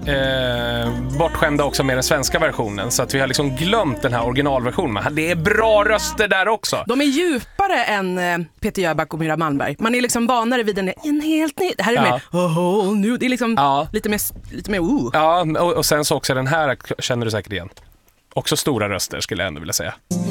bortskämda också med den svenska versionen. Så att vi har liksom glömt den här originalversionen. Det är bra röster där också. De är djupare än Peter Jöback och Myra Malmberg. Man är liksom vanare vid en helt ny. Det här är mer nu. Det är liksom lite mer Ja, och sen så också den här känner du säkert igen. Också stora röster skulle jag ändå vilja säga.